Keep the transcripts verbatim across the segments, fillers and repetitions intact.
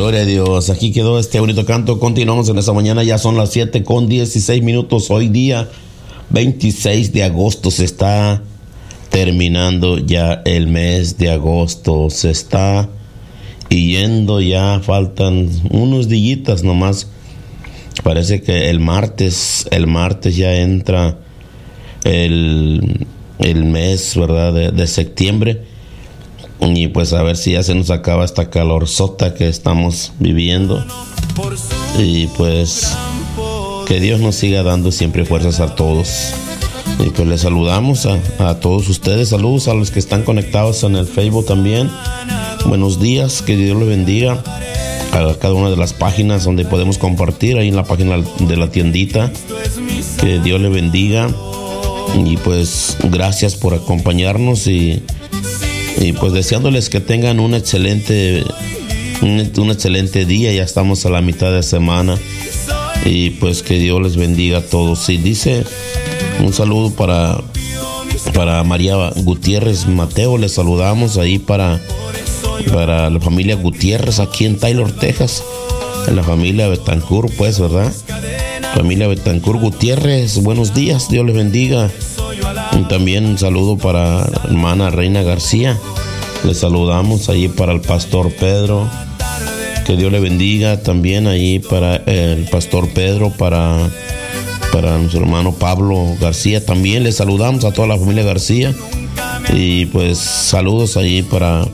Gloria a Dios. Aquí quedó este bonito canto. Continuamos en esta mañana. Ya son las siete con dieciséis minutos. Hoy día veintiséis de agosto. Se está terminando ya el mes de agosto. Se está yendo ya. Faltan unos días nomás. Parece que el martes, el martes ya entra el, el mes, ¿verdad? De, de septiembre. Y pues a ver si ya se nos acaba esta calorzota que estamos viviendo. Y pues que Dios nos siga dando siempre fuerzas a todos. Y pues les saludamos a, a todos ustedes. Saludos a los que están conectados en el Facebook también. Buenos días, que Dios los bendiga. A cada una de las páginas donde podemos compartir. Ahí en la página de la tiendita. Que Dios les bendiga. Y pues gracias por acompañarnos. Y Y pues deseándoles que tengan un excelente, un, un excelente día. Ya estamos a la mitad de semana. Y pues que Dios les bendiga a todos. Y dice un saludo para, para María Gutiérrez Mateo. Les saludamos ahí para, para la familia Gutiérrez aquí en Taylor, Texas. En la familia Betancourt, pues, ¿verdad? Familia Betancourt Gutiérrez, buenos días, Dios les bendiga. Y también un saludo para la hermana Reina García. Les saludamos ahí para el pastor Pedro. Que Dios le bendiga. También ahí para el pastor Pedro, para, para nuestro hermano Pablo García. También les saludamos a toda la familia García. Y pues saludos ahí para,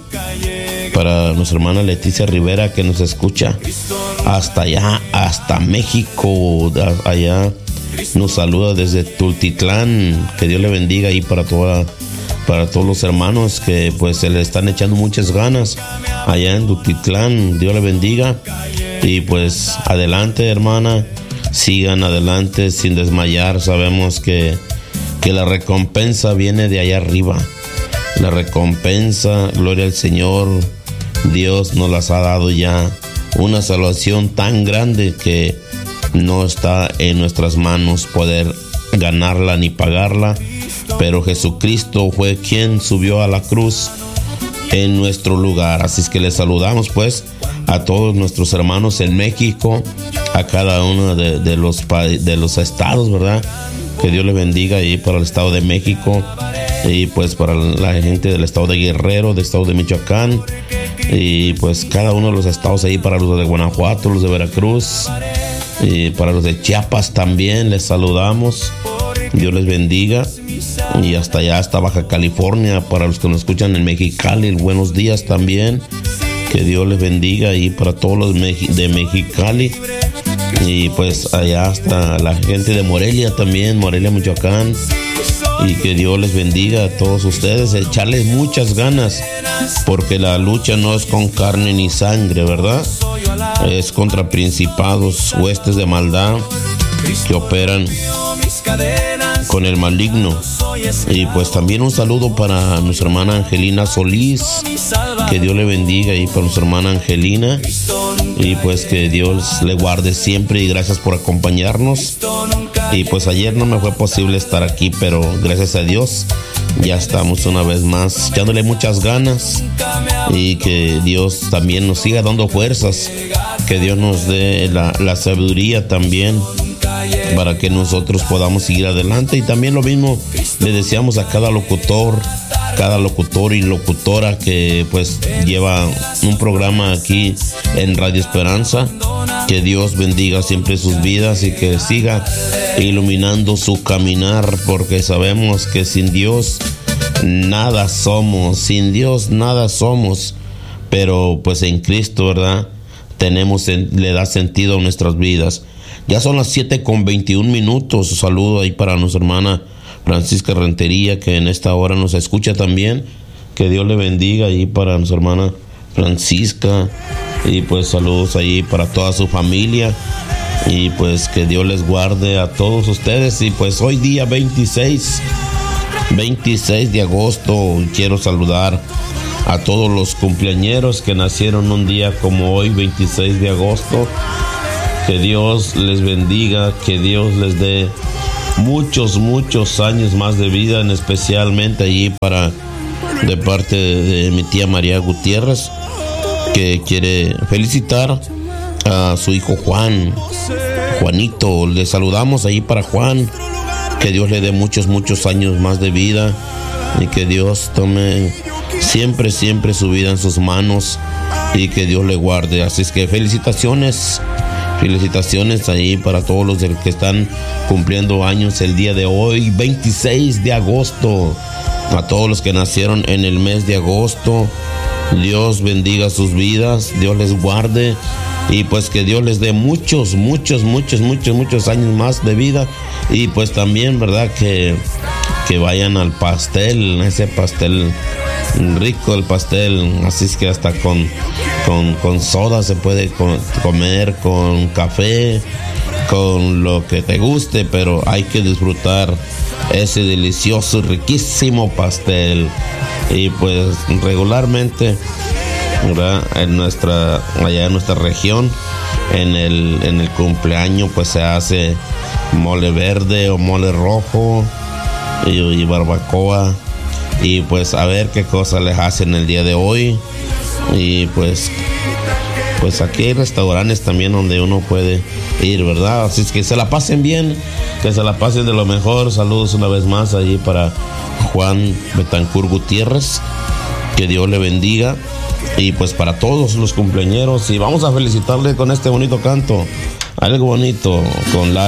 para nuestra hermana Leticia Rivera, que nos escucha hasta allá, hasta México, allá. Nos saluda desde Tultitlán. Que Dios le bendiga ahí para toda, para todos los hermanos que pues se le están echando muchas ganas allá en Tultitlán. Dios le bendiga. Y pues adelante, hermana, sigan adelante sin desmayar. Sabemos que, que la recompensa viene de allá arriba. La recompensa, gloria al Señor, Dios nos las ha dado ya. Una salvación tan grande que no está en nuestras manos poder ganarla ni pagarla, pero Jesucristo fue quien subió a la cruz en nuestro lugar. Así es que les saludamos pues a todos nuestros hermanos en México, a cada uno de, de, los, de los estados, ¿verdad? Que Dios les bendiga ahí para el estado de México, y pues para la gente del estado de Guerrero, del estado de Michoacán, y pues cada uno de los estados ahí, para los de Guanajuato, los de Veracruz, y para los de Chiapas también les saludamos. Dios les bendiga. Y hasta allá, hasta Baja California, para los que nos escuchan en Mexicali, buenos días también. Que Dios les bendiga. Y para todos los de Mexicali. Y pues allá hasta la gente de Morelia también, Morelia, Michoacán. Y que Dios les bendiga a todos ustedes. Echarles muchas ganas, porque la lucha no es con carne ni sangre, ¿verdad? Es contra principados, huestes de maldad que operan con el maligno. Y pues también un saludo para nuestra hermana Angelina Solís. Que Dios le bendiga. Y para nuestra hermana Angelina. Y pues que Dios le guarde siempre. Y gracias por acompañarnos. Y pues ayer no me fue posible estar aquí, pero gracias a Dios ya estamos una vez más echándole muchas ganas. Y que Dios también nos siga dando fuerzas. Que Dios nos dé la, la sabiduría también, para que nosotros podamos seguir adelante. Y también lo mismo le deseamos a cada locutor, cada locutor y locutora que pues lleva un programa aquí en Radio Esperanza. Que Dios bendiga siempre sus vidas y que siga iluminando su caminar, porque sabemos que sin Dios nada somos, sin Dios nada somos, pero pues en Cristo, ¿verdad? Tenemos, le da sentido a nuestras vidas. Ya son las siete con veintiún minutos. Un saludo ahí para nuestra hermana Francisca Rentería, que en esta hora nos escucha también. Que Dios le bendiga ahí para nuestra hermana Francisca. Y pues saludos ahí para toda su familia. Y pues que Dios les guarde a todos ustedes. Y pues hoy día veintiséis de agosto quiero saludar a todos los cumpleañeros que nacieron un día como hoy, veintiséis de agosto. Que Dios les bendiga, que Dios les dé muchos, muchos años más de vida, en especialmente allí para de parte de, de mi tía María Gutiérrez. Que que quiere felicitar a su hijo Juan, Juanito. Le saludamos ahí para Juan, que Dios le dé muchos, muchos años más de vida y que Dios tome siempre, siempre su vida en sus manos y que Dios le guarde. Así es que felicitaciones, felicitaciones ahí para todos los que están cumpliendo años el día de hoy, veintiséis de agosto. A todos los que nacieron en el mes de agosto, Dios bendiga sus vidas, Dios les guarde y pues que Dios les dé muchos, muchos, muchos, muchos, muchos años más de vida. Y pues también, ¿verdad? Que, que vayan al pastel, ese pastel rico, el pastel, así es que hasta con, con, con soda se puede con, comer, con café, con lo que te guste, pero hay que disfrutar ese delicioso, riquísimo pastel. Y pues regularmente, ¿verdad? En nuestra, allá en nuestra región, en el, en el cumpleaños pues se hace mole verde o mole rojo y, y barbacoa. Y pues a ver qué cosas les hacen el día de hoy. Y pues pues aquí hay restaurantes también donde uno puede ir, ¿verdad? Así es que se la pasen bien, que se la pasen de lo mejor. Saludos una vez más allí para Juan Betancur Gutiérrez, que Dios le bendiga. Y pues para todos los cumpleañeros, y vamos a felicitarle con este bonito canto, algo bonito con la